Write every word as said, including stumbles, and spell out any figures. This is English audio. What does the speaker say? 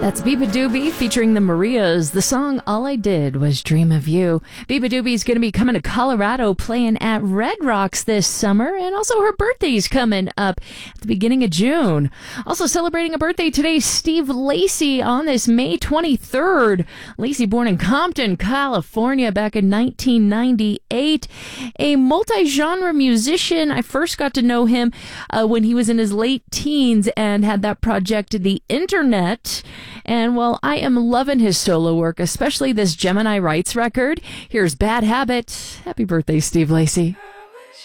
That's Biba Doobie featuring the Marias. The song All I Did Was Dream of You. Biba Doobie's going to be coming to Colorado playing at Red Rocks this summer, and also her birthday's coming up at the beginning of June. Also celebrating a birthday today, Steve Lacy on this May twenty-third. Lacy born in Compton, California back in nineteen ninety-eight. A multi-genre musician. I first got to know him uh, when he was in his late teens and had that project, The Internet. And well, I am loving his solo work, especially this Gemini Rights record. Here's Bad Habit. Happy birthday, Steve Lacy.